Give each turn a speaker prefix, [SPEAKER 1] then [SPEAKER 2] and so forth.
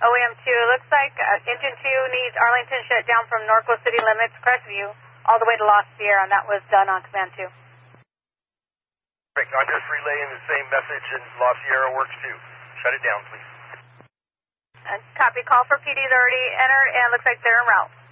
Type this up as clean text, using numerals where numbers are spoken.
[SPEAKER 1] OEM2, looks like engine 2 needs Arlington shut down from Norco City limits, Crestview, all the way to Lost Sierra, and that was done on Command 2.
[SPEAKER 2] Rick, I'm just relaying the same message, and Lost Sierra works too. Shut it down, please.
[SPEAKER 1] Copy, call for PD, they're already entered, and looks like they're en route.